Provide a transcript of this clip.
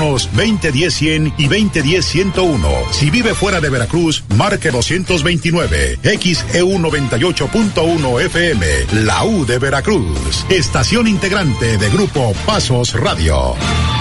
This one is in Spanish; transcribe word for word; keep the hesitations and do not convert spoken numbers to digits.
teléfonos veinte diez cien y veinte diez ciento uno. Si vive fuera de Veracruz, marque doscientos veintinueve. X E U noventa y ocho punto uno F M, la U de Veracruz. Estación integrante de Grupo Pasos Radio.